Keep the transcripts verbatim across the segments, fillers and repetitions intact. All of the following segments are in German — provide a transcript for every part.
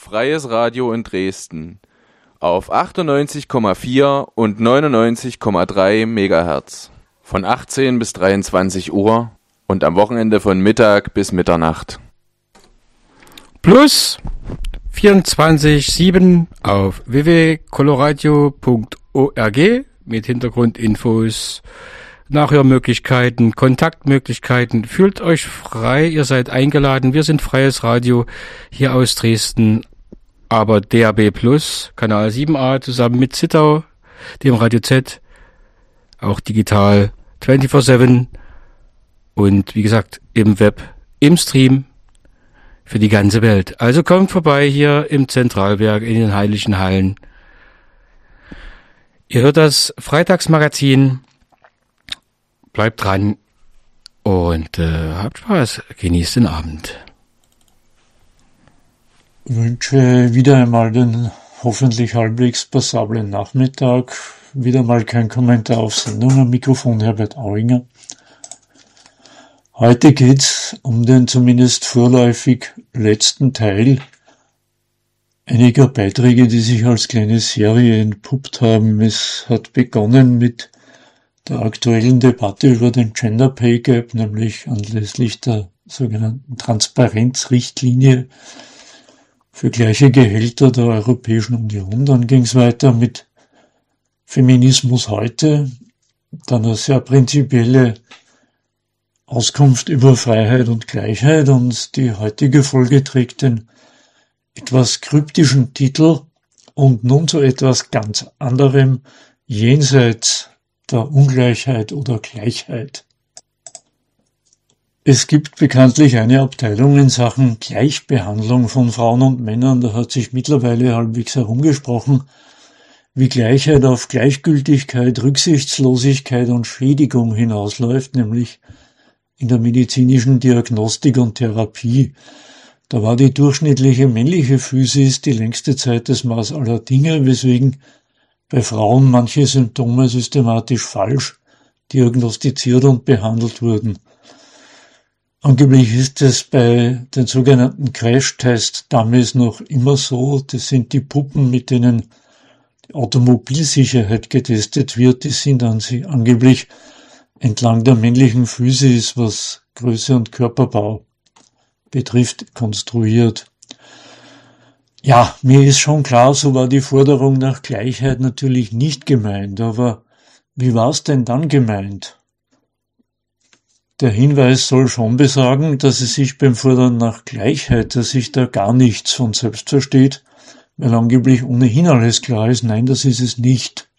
Freies Radio in Dresden auf achtundneunzig Komma vier und neunundneunzig Komma drei Megahertz von achtzehn bis dreiundzwanzig Uhr und am Wochenende von Mittag bis Mitternacht. Plus vierundzwanzig sieben auf w w w punkt coloradio punkt org mit Hintergrundinfos, Nachhörmöglichkeiten, Kontaktmöglichkeiten. Fühlt euch frei, ihr seid eingeladen. Wir sind freies Radio hier aus Dresden, aber D A B Plus, Kanal sieben a zusammen mit Zittau, dem Radio Z, auch digital vierundzwanzig sieben und wie gesagt im Web, im Stream für die ganze Welt. Also kommt vorbei hier im Zentralwerk in den Heiligen Hallen. Ihr hört das Freitagsmagazin. Bleibt dran und äh, habt Spaß. Genießt den Abend. Ich wünsche wieder einmal den hoffentlich halbwegs passablen Nachmittag. Wieder mal kein Kommentar auf Sendung. Am Mikrofon Herbert Auinger. Heute geht's um den zumindest vorläufig letzten Teil einiger Beiträge, die sich als kleine Serie entpuppt haben. Es hat begonnen mit der aktuellen Debatte über den Gender Pay Gap, nämlich anlässlich der sogenannten Transparenzrichtlinie für gleiche Gehälter der Europäischen Union. Dann ging es weiter mit Feminismus heute, dann eine sehr prinzipielle Auskunft über Freiheit und Gleichheit, und die heutige Folge trägt den etwas kryptischen Titel und nun zu etwas ganz anderem, jenseits der Ungleichheit oder Gleichheit. Es gibt bekanntlich eine Abteilung in Sachen Gleichbehandlung von Frauen und Männern. Da hat sich mittlerweile halbwegs herumgesprochen, wie Gleichheit auf Gleichgültigkeit, Rücksichtslosigkeit und Schädigung hinausläuft, nämlich in der medizinischen Diagnostik und Therapie. Da war die durchschnittliche männliche Physis die längste Zeit das Maß aller Dinge, weswegen bei Frauen manche Symptome systematisch falsch diagnostiziert und behandelt wurden. Angeblich ist es bei den sogenannten Crash-Test-Dummies noch immer so. Das sind die Puppen, mit denen die Automobilsicherheit getestet wird. Die sind an sie angeblich entlang der männlichen Physis, was Größe und Körperbau betrifft, konstruiert. Ja, mir ist schon klar, so war die Forderung nach Gleichheit natürlich nicht gemeint, aber wie war es denn dann gemeint? Der Hinweis soll schon besagen, dass es sich beim Fordern nach Gleichheit, dass sich da gar nichts von selbst versteht, weil angeblich ohnehin alles klar ist. Nein, das ist es nicht.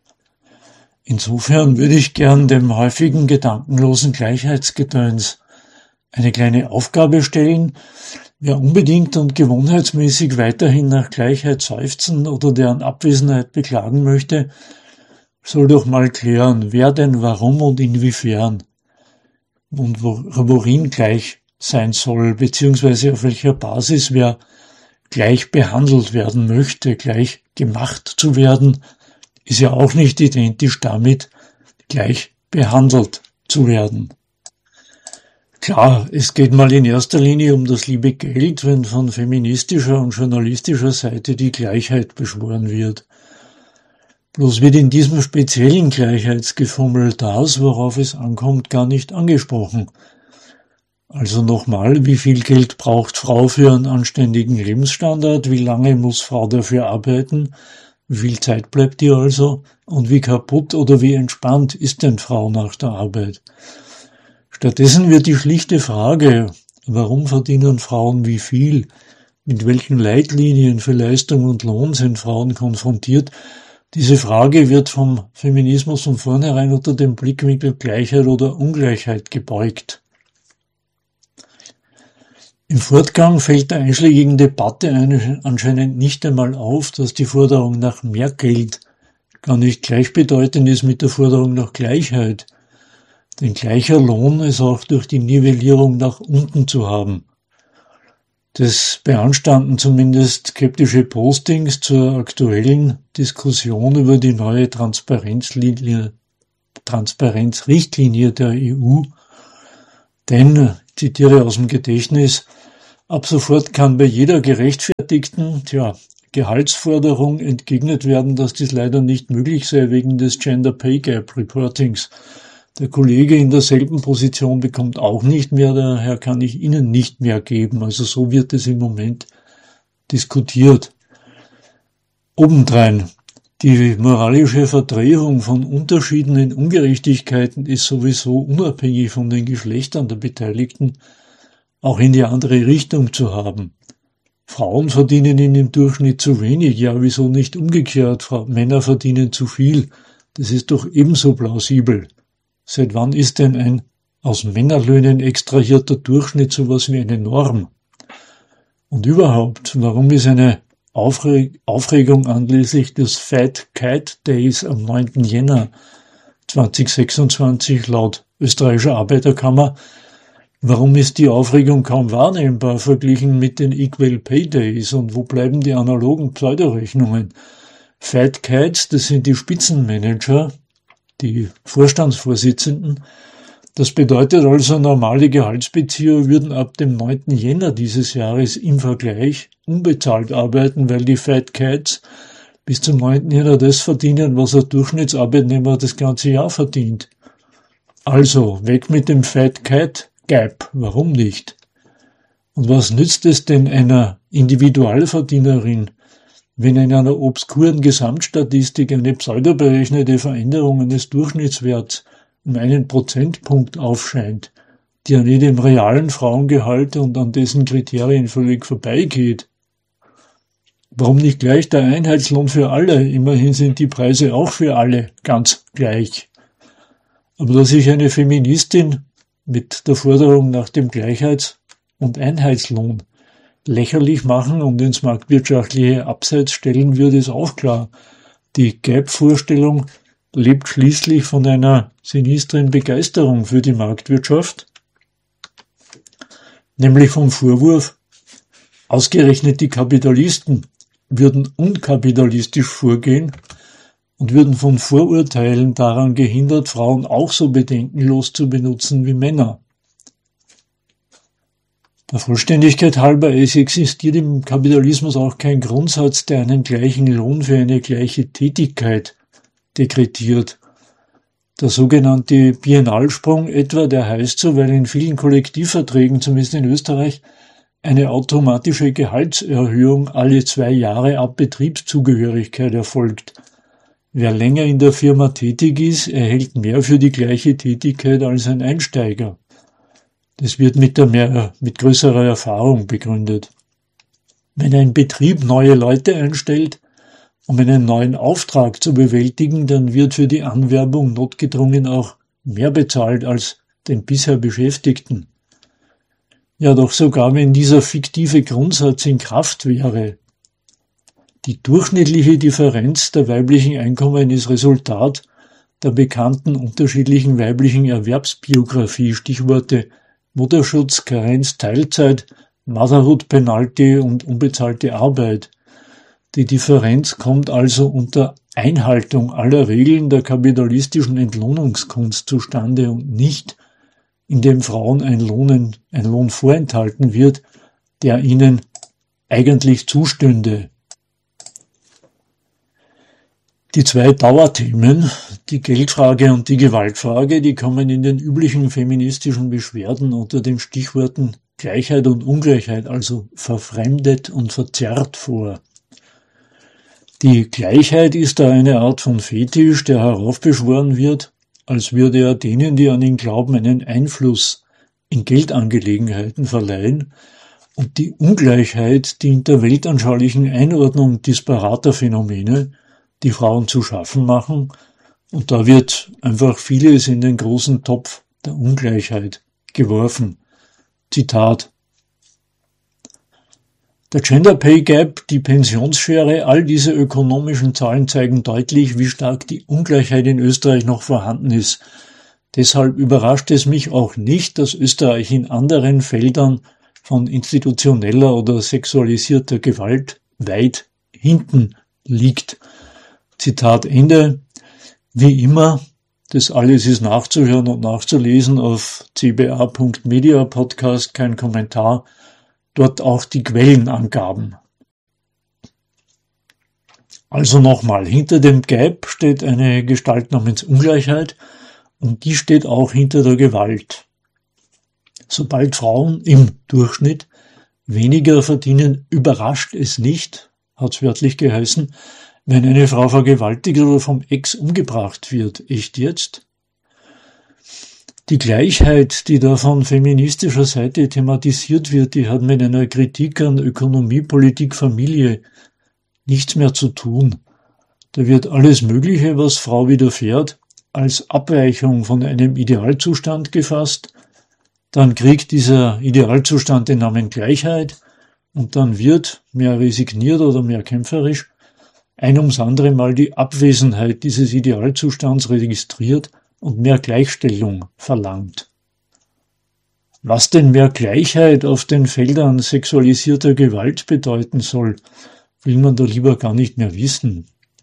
Insofern würde ich gern dem häufigen gedankenlosen Gleichheitsgedöns eine kleine Aufgabe stellen. Wer unbedingt und gewohnheitsmäßig weiterhin nach Gleichheit seufzen oder deren Abwesenheit beklagen möchte, soll doch mal klären, wer denn warum und inwiefern und worin gleich sein soll, beziehungsweise auf welcher Basis wer gleich behandelt werden möchte. Gleich gemacht zu werden, ist ja auch nicht identisch damit, gleich behandelt zu werden. Klar, es geht mal in erster Linie um das liebe Geld, wenn von feministischer und journalistischer Seite die Gleichheit beschworen wird. Bloß wird in diesem speziellen Gleichheitsgefummel das, worauf es ankommt, gar nicht angesprochen. Also nochmal, wie viel Geld braucht Frau für einen anständigen Lebensstandard, wie lange muss Frau dafür arbeiten, wie viel Zeit bleibt ihr also und wie kaputt oder wie entspannt ist denn Frau nach der Arbeit? Stattdessen wird die schlichte Frage, warum verdienen Frauen wie viel, mit welchen Leitlinien für Leistung und Lohn sind Frauen konfrontiert, diese Frage wird vom Feminismus von vornherein unter dem Blickwinkel Gleichheit oder Ungleichheit gebeugt. Im Fortgang fällt der einschlägigen Debatte anscheinend nicht einmal auf, dass die Forderung nach mehr Geld gar nicht gleichbedeutend ist mit der Forderung nach Gleichheit. Denn gleicher Lohn ist auch durch die Nivellierung nach unten zu haben. Das beanstanden zumindest skeptische Postings zur aktuellen Diskussion über die neue Transparenzlinie, Transparenzrichtlinie der E U. Denn, ich zitiere aus dem Gedächtnis, Ab sofort kann bei jeder gerechtfertigten, tja, Gehaltsforderung entgegnet werden, dass dies leider nicht möglich sei wegen des Gender Pay Gap Reportings. Der Kollege in derselben Position bekommt auch nicht mehr, daher kann ich Ihnen nicht mehr geben. Also so wird es im Moment diskutiert. Obendrein, die moralische Verdrehung von Unterschieden in Ungerechtigkeiten ist sowieso unabhängig von den Geschlechtern der Beteiligten auch in die andere Richtung zu haben. Frauen verdienen in dem Durchschnitt zu wenig, ja wieso nicht umgekehrt, Männer verdienen zu viel. Das ist doch ebenso plausibel. Seit wann ist denn ein aus Männerlöhnen extrahierter Durchschnitt sowas wie eine Norm? Und überhaupt, warum ist eine Aufreg- Aufregung anlässlich des Fat Cat Days am neunten Jänner zweitausendsechsundzwanzig laut österreichischer Arbeiterkammer, warum ist die Aufregung kaum wahrnehmbar verglichen mit den Equal Pay Days und wo bleiben die analogen Pseudorechnungen? Fat Cats, das sind die Spitzenmanager, die Vorstandsvorsitzenden. Das bedeutet also, normale Gehaltsbezieher würden ab dem neunten Jänner dieses Jahres im Vergleich unbezahlt arbeiten, weil die Fat Cats bis zum neunten Jänner das verdienen, was ein Durchschnittsarbeitnehmer das ganze Jahr verdient. Also, weg mit dem Fat Cat Gap. Warum nicht? Und was nützt es denn einer Individualverdienerin, wenn in einer obskuren Gesamtstatistik eine pseudoberechnete Veränderung eines Durchschnittswerts um einen Prozentpunkt aufscheint, die an jedem realen Frauengehalt und an dessen Kriterien völlig vorbeigeht? Warum nicht gleich der Einheitslohn für alle? Immerhin sind die Preise auch für alle ganz gleich. Aber dass sich eine Feministin mit der Forderung nach dem Gleichheits- und Einheitslohn lächerlich machen und ins marktwirtschaftliche Abseits stellen würde, ist auch klar. Die Gap-Vorstellung lebt schließlich von einer sinistren Begeisterung für die Marktwirtschaft, nämlich vom Vorwurf, ausgerechnet die Kapitalisten würden unkapitalistisch vorgehen und würden von Vorurteilen daran gehindert, Frauen auch so bedenkenlos zu benutzen wie Männer. Der Vollständigkeit halber, es existiert im Kapitalismus auch kein Grundsatz, der einen gleichen Lohn für eine gleiche Tätigkeit dekretiert. Der sogenannte Biennalsprung etwa, der heißt so, weil in vielen Kollektivverträgen, zumindest in Österreich, eine automatische Gehaltserhöhung alle zwei Jahre ab Betriebszugehörigkeit erfolgt. Wer länger in der Firma tätig ist, erhält mehr für die gleiche Tätigkeit als ein Einsteiger. Das wird mit, der mehr, mit größerer Erfahrung begründet. Wenn ein Betrieb neue Leute einstellt, um einen neuen Auftrag zu bewältigen, dann wird für die Anwerbung notgedrungen auch mehr bezahlt als den bisher Beschäftigten. Ja, doch sogar wenn dieser fiktive Grundsatz in Kraft wäre, die durchschnittliche Differenz der weiblichen Einkommen ist Resultat der bekannten unterschiedlichen weiblichen Erwerbsbiografie, Stichworte Mutterschutz, Karenz, Teilzeit, Motherhood Penalty und unbezahlte Arbeit. Die Differenz kommt also unter Einhaltung aller Regeln der kapitalistischen Entlohnungskunst zustande und nicht, indem Frauen ein Lohn, ein Lohn vorenthalten wird, der ihnen eigentlich zustünde. Die zwei Dauerthemen, die Geldfrage und die Gewaltfrage, die kommen in den üblichen feministischen Beschwerden unter den Stichworten Gleichheit und Ungleichheit, also verfremdet und verzerrt vor. Die Gleichheit ist da eine Art von Fetisch, der heraufbeschworen wird, als würde er denen, die an ihn glauben, einen Einfluss in Geldangelegenheiten verleihen, und die Ungleichheit dient der weltanschaulichen Einordnung disparater Phänomene, die Frauen zu schaffen machen, und da wird einfach vieles in den großen Topf der Ungleichheit geworfen. Zitat: Der Gender Pay Gap, die Pensionsschere, all diese ökonomischen Zahlen zeigen deutlich, wie stark die Ungleichheit in Österreich noch vorhanden ist. Deshalb überrascht es mich auch nicht, dass Österreich in anderen Feldern von institutioneller oder sexualisierter Gewalt weit hinten liegt. Zitat Ende. Wie immer, das alles ist nachzuhören und nachzulesen auf c b a punkt media, Podcast, kein Kommentar, dort auch die Quellenangaben. Also nochmal, hinter dem Gap steht eine Gestalt namens Ungleichheit und die steht auch hinter der Gewalt. Sobald Frauen im Durchschnitt weniger verdienen, überrascht es nicht, hat's wörtlich geheißen, wenn eine Frau vergewaltigt oder vom Ex umgebracht wird. Echt jetzt? Die Gleichheit, die da von feministischer Seite thematisiert wird, die hat mit einer Kritik an Ökonomie, Politik, Familie nichts mehr zu tun. Da wird alles Mögliche, was Frau widerfährt, als Abweichung von einem Idealzustand gefasst. Dann kriegt dieser Idealzustand den Namen Gleichheit und dann wird, mehr resigniert oder mehr kämpferisch, ein ums andere Mal die Abwesenheit dieses Idealzustands registriert und mehr Gleichstellung verlangt. Was denn mehr Gleichheit auf den Feldern sexualisierter Gewalt bedeuten soll, will man da lieber gar nicht mehr wissen.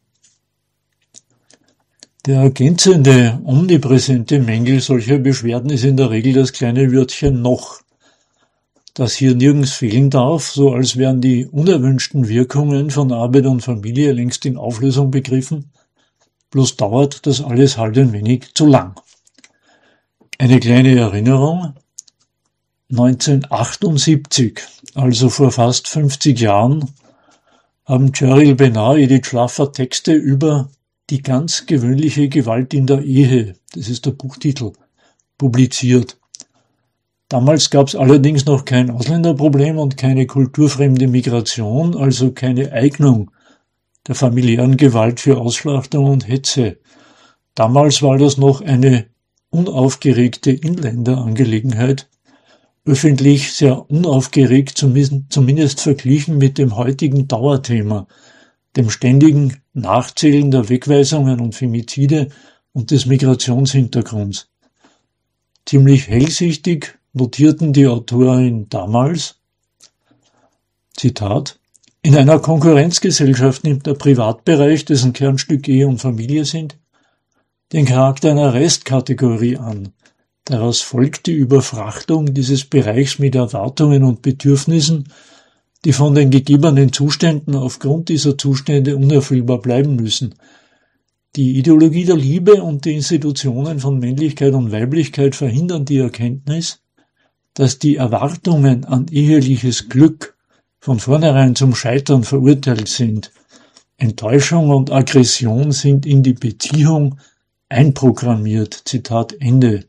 Der ergänzende, omnipräsente Mängel solcher Beschwerden ist in der Regel das kleine Wörtchen noch, das hier nirgends fehlen darf, so als wären die unerwünschten Wirkungen von Arbeit und Familie längst in Auflösung begriffen. Bloß dauert das alles halt ein wenig zu lang. Eine kleine Erinnerung. neunzehnhundertachtundsiebzig, also vor fast fünfzig Jahren, haben Cheryl Benard, Edith Schlaffer Texte über die ganz gewöhnliche Gewalt in der Ehe, das ist der Buchtitel, publiziert. Damals gab es allerdings noch kein Ausländerproblem und keine kulturfremde Migration, also keine Eignung der familiären Gewalt für Ausschlachtung und Hetze. Damals war das noch eine unaufgeregte Inländerangelegenheit, öffentlich sehr unaufgeregt, zumindest verglichen mit dem heutigen Dauerthema, dem ständigen Nachzählen der Wegweisungen und Femizide und des Migrationshintergrunds. Ziemlich hellsichtig notierten die Autorin damals, Zitat, in einer Konkurrenzgesellschaft nimmt der Privatbereich, dessen Kernstück Ehe und Familie sind, den Charakter einer Restkategorie an. Daraus folgt die Überfrachtung dieses Bereichs mit Erwartungen und Bedürfnissen, die von den gegebenen Zuständen aufgrund dieser Zustände unerfüllbar bleiben müssen. Die Ideologie der Liebe und die Institutionen von Männlichkeit und Weiblichkeit verhindern die Erkenntnis, dass die Erwartungen an eheliches Glück von vornherein zum Scheitern verurteilt sind. Enttäuschung und Aggression sind in die Beziehung einprogrammiert. Zitat Ende.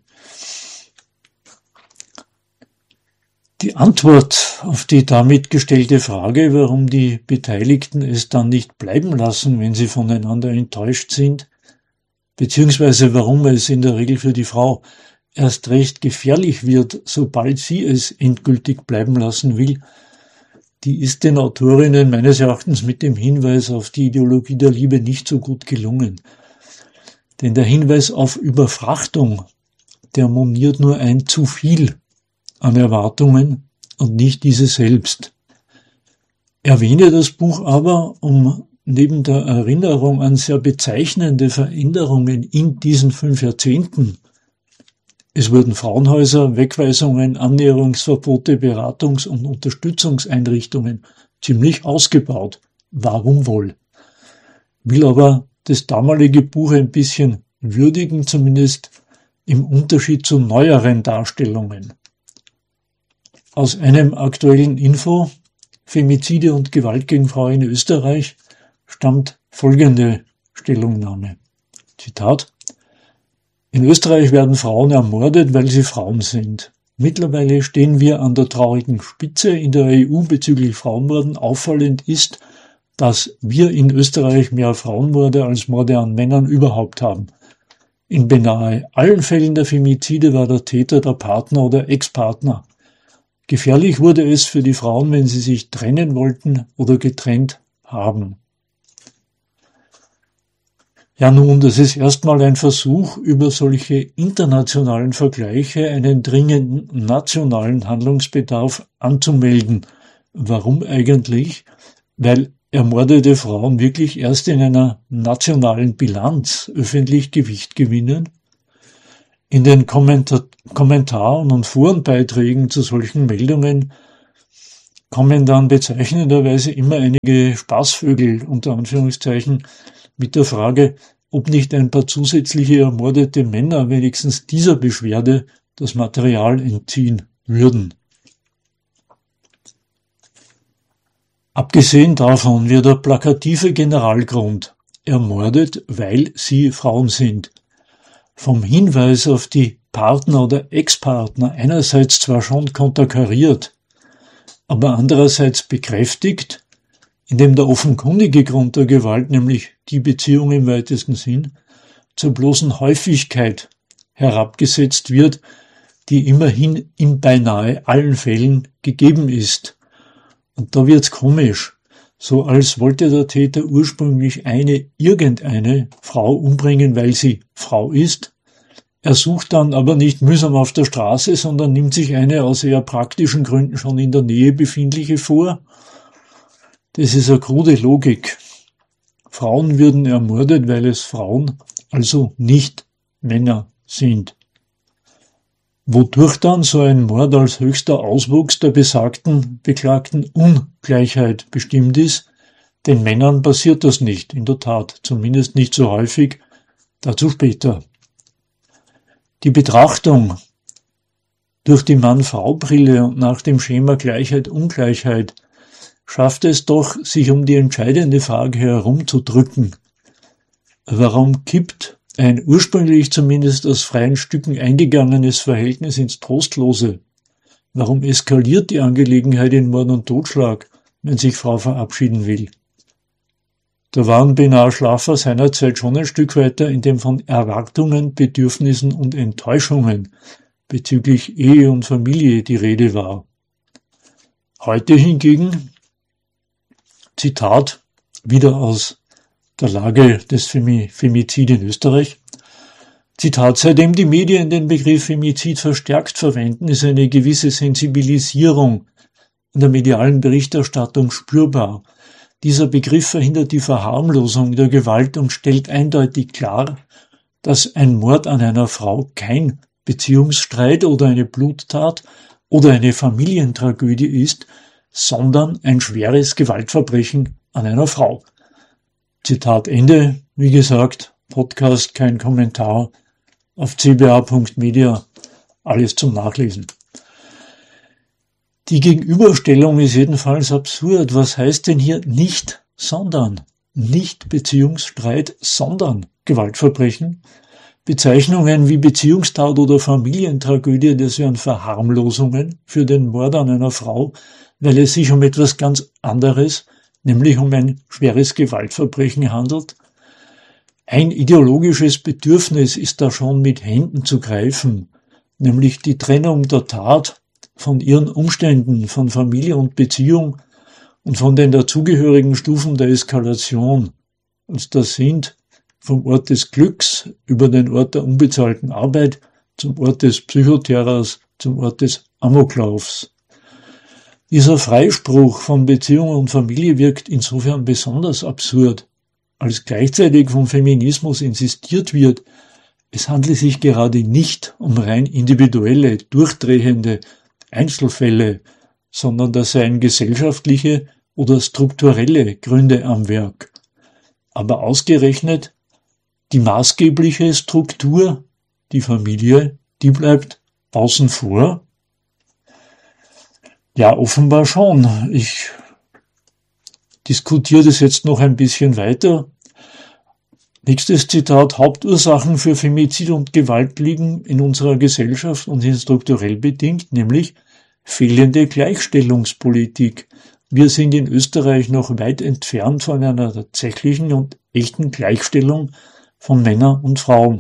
Die Antwort auf die damit gestellte Frage, warum die Beteiligten es dann nicht bleiben lassen, wenn sie voneinander enttäuscht sind, beziehungsweise warum es in der Regel für die Frau erst recht gefährlich wird, sobald sie es endgültig bleiben lassen will, die ist den Autorinnen meines Erachtens mit dem Hinweis auf die Ideologie der Liebe nicht so gut gelungen. Denn der Hinweis auf Überfrachtung, der moniert nur ein zu viel an Erwartungen und nicht diese selbst. Erwähne das Buch aber, um neben der Erinnerung an sehr bezeichnende Veränderungen in diesen fünf Jahrzehnten, es wurden Frauenhäuser, Wegweisungen, Annäherungsverbote, Beratungs- und Unterstützungseinrichtungen ziemlich ausgebaut. Warum wohl? Will aber das damalige Buch ein bisschen würdigen, zumindest im Unterschied zu neueren Darstellungen. Aus einem aktuellen Info, Femizide und Gewalt gegen Frau in Österreich, stammt folgende Stellungnahme. Zitat: In Österreich werden Frauen ermordet, weil sie Frauen sind. Mittlerweile stehen wir an der traurigen Spitze in der E U bezüglich Frauenmorden. Auffallend ist, dass wir in Österreich mehr Frauenmorde als Morde an Männern überhaupt haben. In beinahe allen Fällen der Femizide war der Täter der Partner oder Ex-Partner. Gefährlich wurde es für die Frauen, wenn sie sich trennen wollten oder getrennt haben. Ja nun, das ist erstmal ein Versuch, über solche internationalen Vergleiche einen dringenden nationalen Handlungsbedarf anzumelden. Warum eigentlich? Weil ermordete Frauen wirklich erst in einer nationalen Bilanz öffentlich Gewicht gewinnen. In den Kommentar- Kommentaren und Forenbeiträgen zu solchen Meldungen kommen dann bezeichnenderweise immer einige Spaßvögel, unter Anführungszeichen, mit der Frage, ob nicht ein paar zusätzliche ermordete Männer wenigstens dieser Beschwerde das Material entziehen würden. Abgesehen davon wird der plakative Generalgrund ermordet, weil sie Frauen sind. Vom Hinweis auf die Partner oder Ex-Partner einerseits zwar schon konterkariert, aber andererseits bekräftigt, indem der offenkundige Grund der Gewalt, nämlich die Beziehung im weitesten Sinn, zur bloßen Häufigkeit herabgesetzt wird, die immerhin in beinahe allen Fällen gegeben ist. Und da wird's komisch, so als wollte der Täter ursprünglich eine, irgendeine Frau umbringen, weil sie Frau ist. Er sucht dann aber nicht mühsam auf der Straße, sondern nimmt sich eine aus eher praktischen Gründen schon in der Nähe befindliche vor. Das ist eine krude Logik. Frauen würden ermordet, weil es Frauen, also nicht Männer sind. Wodurch dann so ein Mord als höchster Auswuchs der besagten beklagten Ungleichheit bestimmt ist, den Männern passiert das nicht, in der Tat, zumindest nicht so häufig, dazu später. Die Betrachtung durch die Mann-Frau-Brille und nach dem Schema Gleichheit-Ungleichheit schafft es doch, sich um die entscheidende Frage herumzudrücken. Warum kippt ein ursprünglich zumindest aus freien Stücken eingegangenes Verhältnis ins Trostlose? Warum eskaliert die Angelegenheit in Mord und Totschlag, wenn sich Frau verabschieden will? Da waren Benar Schlaffer seinerzeit schon ein Stück weiter, in dem von Erwartungen, Bedürfnissen und Enttäuschungen bezüglich Ehe und Familie die Rede war. Heute hingegen, Zitat, wieder aus der Lage des Femizid in Österreich, Zitat, seitdem die Medien den Begriff Femizid verstärkt verwenden, ist eine gewisse Sensibilisierung in der medialen Berichterstattung spürbar. Dieser Begriff verhindert die Verharmlosung der Gewalt und stellt eindeutig klar, dass ein Mord an einer Frau kein Beziehungsstreit oder eine Bluttat oder eine Familientragödie ist, sondern ein schweres Gewaltverbrechen an einer Frau. Zitat Ende, wie gesagt, Podcast, kein Kommentar, auf c b a punkt media, alles zum Nachlesen. Die Gegenüberstellung ist jedenfalls absurd. Was heißt denn hier nicht, sondern? Nicht Beziehungsstreit, sondern Gewaltverbrechen? Bezeichnungen wie Beziehungstat oder Familientragödie, das wären Verharmlosungen für den Mord an einer Frau, weil es sich um etwas ganz anderes, nämlich um ein schweres Gewaltverbrechen handelt. Ein ideologisches Bedürfnis ist da schon mit Händen zu greifen, nämlich die Trennung der Tat von ihren Umständen, von Familie und Beziehung und von den dazugehörigen Stufen der Eskalation. Und das sind vom Ort des Glücks über den Ort der unbezahlten Arbeit zum Ort des Psychoterrors, zum Ort des Amoklaufs. Dieser Freispruch von Beziehung und Familie wirkt insofern besonders absurd, als gleichzeitig vom Feminismus insistiert wird, es handle sich gerade nicht um rein individuelle, durchdrehende Einzelfälle, sondern da seien gesellschaftliche oder strukturelle Gründe am Werk. Aber ausgerechnet die maßgebliche Struktur, die Familie, die bleibt außen vor. Ja, offenbar schon. Ich diskutiere das jetzt noch ein bisschen weiter. Nächstes Zitat. Hauptursachen für Femizid und Gewalt liegen in unserer Gesellschaft und sind strukturell bedingt, nämlich fehlende Gleichstellungspolitik. Wir sind in Österreich noch weit entfernt von einer tatsächlichen und echten Gleichstellung von Männern und Frauen.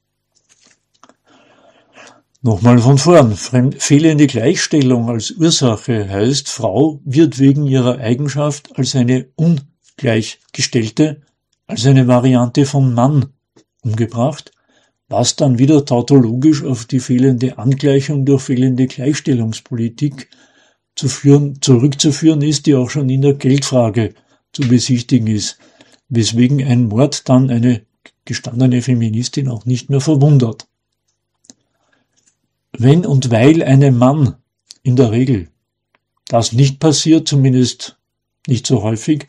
Nochmal von vorn. Fehlende Gleichstellung als Ursache heißt, Frau wird wegen ihrer Eigenschaft als eine ungleichgestellte, als eine Variante von Mann umgebracht, was dann wieder tautologisch auf die fehlende Angleichung durch fehlende Gleichstellungspolitik zu führen, zurückzuführen ist, die auch schon in der Geldfrage zu besichtigen ist, weswegen ein Mord dann eine gestandene Feministin auch nicht mehr verwundert. Wenn und weil einem Mann in der Regel das nicht passiert, zumindest nicht so häufig,